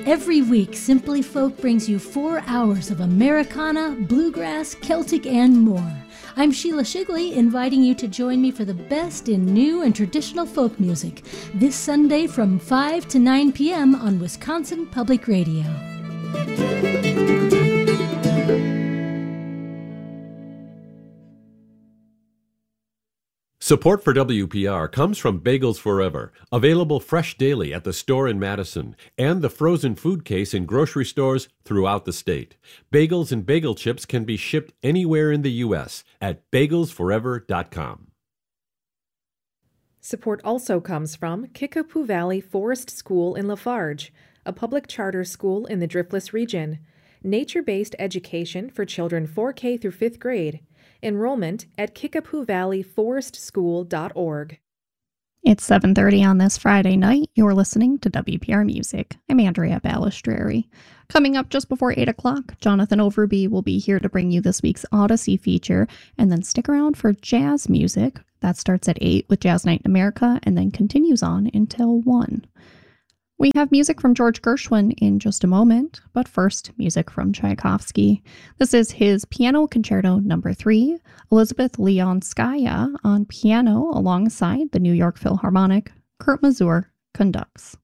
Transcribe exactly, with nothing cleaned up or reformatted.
Every week, Simply Folk brings you four hours of Americana, bluegrass, Celtic, and more. I'm Sheila Shigley, inviting you to join me for the best in new and traditional folk music this Sunday from five to nine p.m. on Wisconsin Public Radio. Support for W P R comes from Bagels Forever, available fresh daily at the store in Madison, and the frozen food case in grocery stores throughout the state. Bagels and bagel chips can be shipped anywhere in the U S at bagels forever dot com. Support also comes from Kickapoo Valley Forest School in Lafarge, a public charter school in the Driftless region. Nature-based education for children four K through fifth grade. Enrollment at kickapoo valley forest school dot org. It's seven thirty on this Friday night. You're listening to W P R Music. I'm Andrea Balistreri. Coming up just before eight o'clock, Jonathan Overby will be here to bring you this week's Odyssey feature, and then stick around for jazz music. That starts at eight with Jazz Night in America and then continues on until one. We have music from George Gershwin in just a moment, but first, music from Tchaikovsky. This is his Piano Concerto Number three, Elizabeth Leonskaya on piano alongside the New York Philharmonic. Kurt Masur conducts.